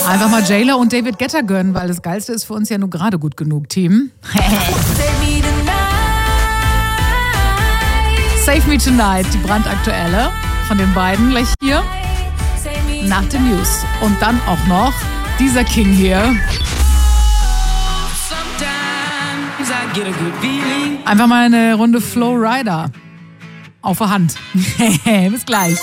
Einfach mal J-Lo und David Guetta gönnen, weil das Geilste ist für uns ja nur gerade gut genug, Team. Save Me Tonight, die brandaktuelle von den beiden, gleich hier nach den News. Und dann auch noch dieser King hier. Einfach mal eine Runde Flow Rider auf der Hand. Bis gleich.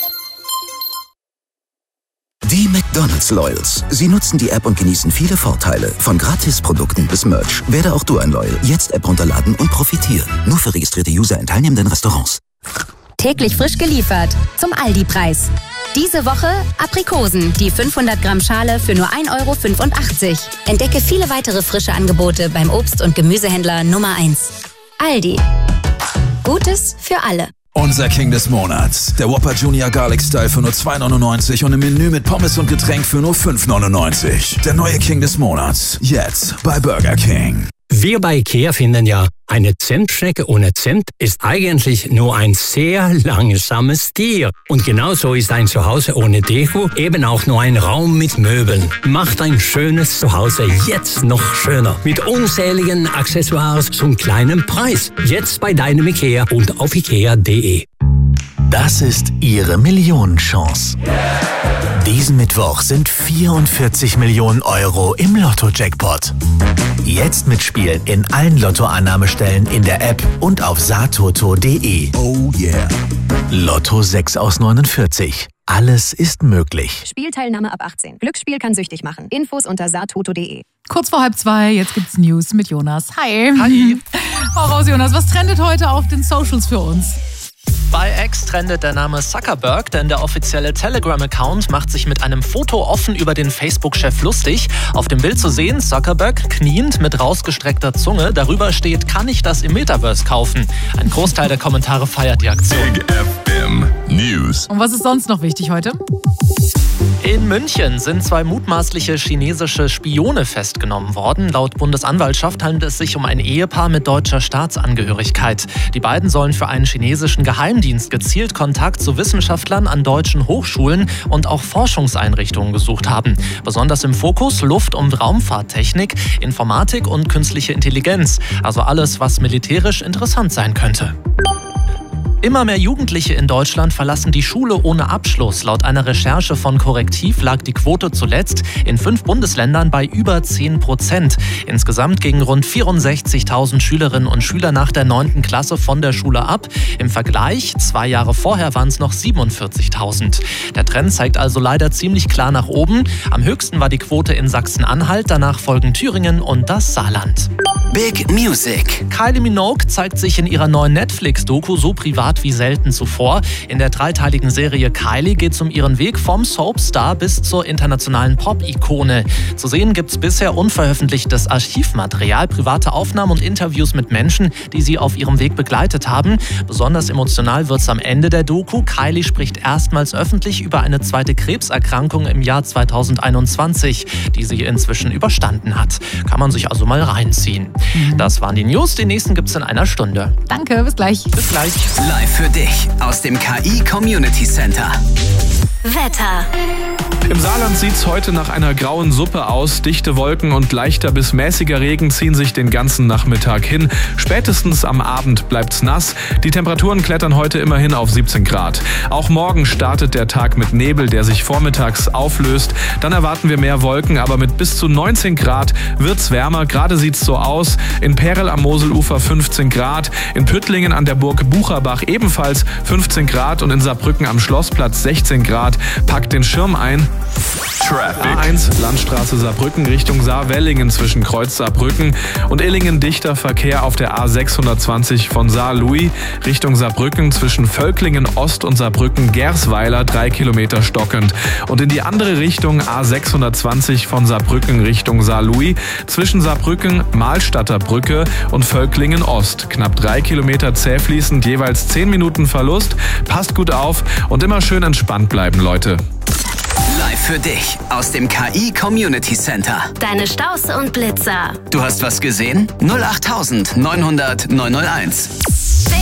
Die McDonald's Loyals. Sie nutzen die App und genießen viele Vorteile. Von Gratisprodukten bis Merch. Werde auch du ein Loyal. Jetzt App runterladen und profitieren. Nur für registrierte User in teilnehmenden Restaurants. Täglich frisch geliefert. Zum Aldi-Preis. Diese Woche Aprikosen, die 500 Gramm Schale für nur 1,85 €. Entdecke viele weitere frische Angebote beim Obst- und Gemüsehändler Nummer 1. Aldi. Gutes für alle. Unser King des Monats. Der Whopper Junior Garlic Style für nur 2,99 € und im Menü mit Pommes und Getränk für nur 5,99 €. Der neue King des Monats. Jetzt bei Burger King. Wir bei IKEA finden ja, eine Zimtschnecke ohne Zimt ist eigentlich nur ein sehr langsames Tier. Und genauso ist ein Zuhause ohne Deko eben auch nur ein Raum mit Möbeln. Macht ein schönes Zuhause jetzt noch schöner. Mit unzähligen Accessoires zum kleinen Preis. Jetzt bei deinem IKEA und auf ikea.de. Das ist Ihre Millionenchance. Diesen Mittwoch sind 44 Millionen € im Lotto-Jackpot. Jetzt mitspielen in allen Lottoannahmestellen in der App und auf satoto.de. Oh yeah. Lotto 6 aus 49. Alles ist möglich. Spielteilnahme ab 18. Glücksspiel kann süchtig machen. Infos unter satoto.de. Kurz vor 1:30, jetzt gibt's News mit Jonas. Hi. Hi. Hau raus, Jonas. Was trendet heute auf den Socials für uns? Bei X trendet der Name Zuckerberg, denn der offizielle Telegram-Account macht sich mit einem Foto offen über den Facebook-Chef lustig. Auf dem Bild zu sehen, Zuckerberg kniend mit rausgestreckter Zunge. Darüber steht, kann ich das im Metaverse kaufen? Ein Großteil der Kommentare feiert die Aktion. Big FM News. Und was ist sonst noch wichtig heute? In München sind 2 mutmaßliche chinesische Spione festgenommen worden. Laut Bundesanwaltschaft handelt es sich um ein Ehepaar mit deutscher Staatsangehörigkeit. Die beiden sollen für einen chinesischen Geheimdienst gezielt Kontakt zu Wissenschaftlern an deutschen Hochschulen und auch Forschungseinrichtungen gesucht haben. Besonders im Fokus Luft- und Raumfahrttechnik, Informatik und künstliche Intelligenz. Also alles, was militärisch interessant sein könnte. Immer mehr Jugendliche in Deutschland verlassen die Schule ohne Abschluss. Laut einer Recherche von Korrektiv lag die Quote zuletzt in 5 Bundesländern bei über 10%. Insgesamt gingen rund 64.000 Schülerinnen und Schüler nach der 9. Klasse von der Schule ab. Im Vergleich, 2 Jahre vorher waren es noch 47.000. Der Trend zeigt also leider ziemlich klar nach oben. Am höchsten war die Quote in Sachsen-Anhalt, danach folgen Thüringen und das Saarland. Big Music. Kylie Minogue zeigt sich in ihrer neuen Netflix-Doku so privat wie selten zuvor. In der 3-teiligen Serie Kylie geht es um ihren Weg vom Soapstar bis zur internationalen Pop-Ikone. Zu sehen gibt es bisher unveröffentlichtes Archivmaterial, private Aufnahmen und Interviews mit Menschen, die sie auf ihrem Weg begleitet haben. Besonders emotional wird es am Ende der Doku. Kylie spricht erstmals öffentlich über eine 2. Krebserkrankung im Jahr 2021, die sie inzwischen überstanden hat. Kann man sich also mal reinziehen. Das waren die News. Die nächsten gibt's in einer Stunde. Danke, bis gleich. Bis gleich. Live für dich aus dem KI Community Center. Wetter. Im Saarland sieht's heute nach einer grauen Suppe aus. Dichte Wolken und leichter bis mäßiger Regen ziehen sich den ganzen Nachmittag hin. Spätestens am Abend bleibt's nass. Die Temperaturen klettern heute immerhin auf 17 Grad. Auch morgen startet der Tag mit Nebel, der sich vormittags auflöst. Dann erwarten wir mehr Wolken, aber mit bis zu 19 Grad wird's wärmer. Gerade sieht's so aus. In Perl am Moselufer 15 Grad. In Püttlingen an der Burg Bucherbach ebenfalls 15 Grad und in Saarbrücken am Schlossplatz 16 Grad. Packt den Schirm ein. Traffic. A1 Landstraße Saarbrücken Richtung Saarwellingen zwischen Kreuz Saarbrücken und Illingen dichter Verkehr auf der A620 von Saarlouis Richtung Saarbrücken zwischen Völklingen Ost und Saarbrücken Gersweiler 3 Kilometer stockend und in die andere Richtung A620 von Saarbrücken Richtung Saarlouis zwischen Saarbrücken Mahlstadter Brücke und Völklingen Ost knapp 3 Kilometer zähfließend, jeweils 10 Minuten Verlust. Passt gut auf und immer schön entspannt bleiben, Leute. Live für dich aus dem KI Community Center. Deine Staus und Blitzer. Du hast was gesehen? 08900 901.